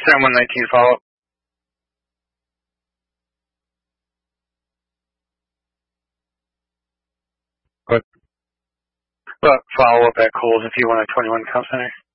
Sam 119 follow-up. But follow-up at Kohl's if you want a 21 count center.